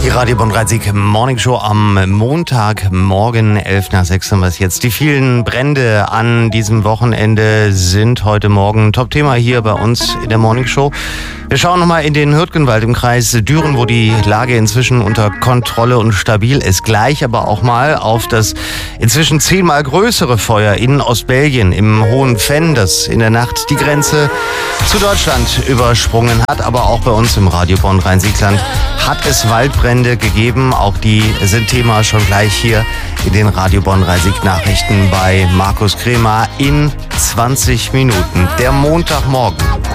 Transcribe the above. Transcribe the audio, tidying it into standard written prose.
Die Radio Bonn 30 Morning Show am Montagmorgen, 5:11 haben wir es jetzt. Die vielen Brände an diesem Wochenende sind heute Morgen Top-Thema hier bei uns in der Morning Show. Wir schauen nochmal in den Hürtgenwald im Kreis Düren, wo die Lage inzwischen unter Kontrolle und stabil ist. Gleich aber auch mal auf das inzwischen 10-mal größere Feuer in Ostbelgien im Hohen Venn, das in der Nacht die Grenze zu Deutschland übersprungen hat. Aber auch bei uns im Radio Bonn Rhein-Sieg-Land hat es Waldbrände gegeben. Auch die sind Thema schon gleich hier in den Radio Bonn Rhein-Sieg Nachrichten bei Markus Kremer in 20 Minuten. Der Montagmorgen.